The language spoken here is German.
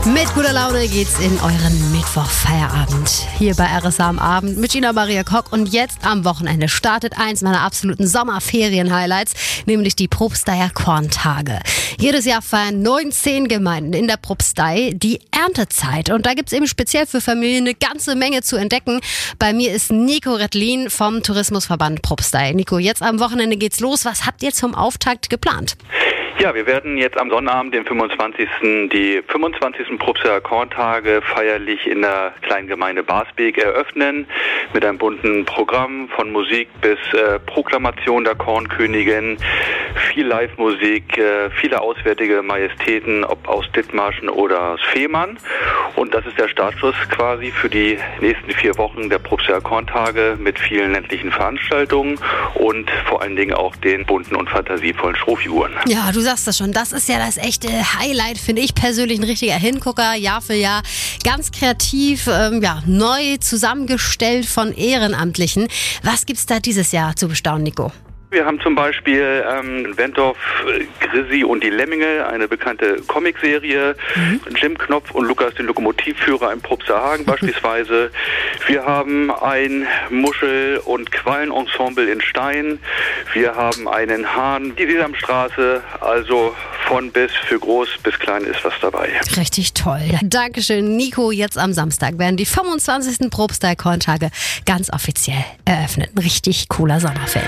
Mit guter Laune geht's in euren Mittwochfeierabend. Hier bei RSA am Abend mit Gina Maria Kock. Und jetzt am Wochenende startet eins meiner absoluten Sommerferien-Highlights, nämlich die Propsteier Korntage. Jedes Jahr feiern 19 Gemeinden in der Propstei die Erntezeit. Und da gibt's eben speziell für Familien eine ganze Menge zu entdecken. Bei mir ist Nico Rettlin vom Tourismusverband Propstei. Nico, jetzt am Wochenende geht's los. Was habt ihr zum Auftakt geplant? Ja, wir werden jetzt am Sonnabend, den 25. die 25. Propsteier Korntage feierlich in der kleinen Gemeinde Basbeek eröffnen mit einem bunten Programm von Musik bis Proklamation der Kornkönigin, viel Live-Musik, viele auswärtige Majestäten, ob aus Dithmarschen oder aus Fehmarn. Und das ist der Startschuss quasi für die nächsten 4 Wochen der Propsteier Korntage mit vielen ländlichen Veranstaltungen und vor allen Dingen auch den bunten und fantasievollen Strohfiguren. Ja, du sagst das schon. Das ist ja das echte Highlight, finde ich persönlich. Ein richtiger Hingucker, Jahr für Jahr. Ganz kreativ, neu zusammengestellt von Ehrenamtlichen. Was gibt's da dieses Jahr zu bestaunen, Nico? Wir haben zum Beispiel Wentorf, Grissi und die Lemminge, eine bekannte Comicserie, Jim Knopf und Lukas, den Lokomotivführer im Propsteier beispielsweise. Wir haben ein Muschel- und Quallenensemble in Stein. Wir haben einen Hahn, die Sesamstraße, also von bis, für groß bis klein ist was dabei. Richtig toll. Dankeschön, Nico. Jetzt am Samstag werden die 25. Propsteier Korntage ganz offiziell eröffnet. Ein richtig cooler Sommerfilm.